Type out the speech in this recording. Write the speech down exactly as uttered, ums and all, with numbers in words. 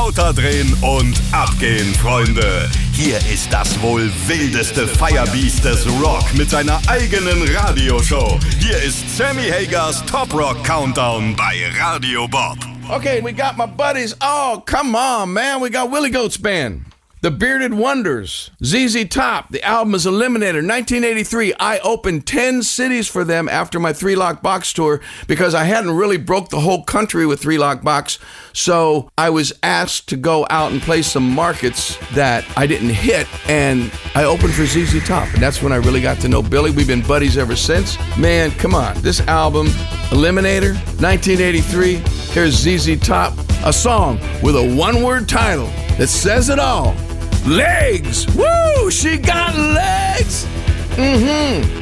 Lauter drehen und abgehen, Freunde. Hier ist das wohl wildeste Firebeast des Rock mit seiner eigenen Radioshow. Hier ist Sammy Hagers Top Rock Countdown bei Radio Bob. Okay, we got my buddies. Oh, come on, man. We got Willie Goats Band. The Bearded Wonders, Z Z Top. The album is Eliminator. nineteen eighty-three, I opened ten cities for them after my Three Lock Box tour because I hadn't really broke the whole country with Three Lock Box. So I was asked to go out and play some markets that I didn't hit, and I opened for Z Z Top. And that's when I really got to know Billy. We've been buddies ever since. Man, come on. This album, Eliminator, nineteen eighty-three. Here's Z Z Top, a song with a one-word title that says it all. Legs! Woo! She got legs! Mm-hmm.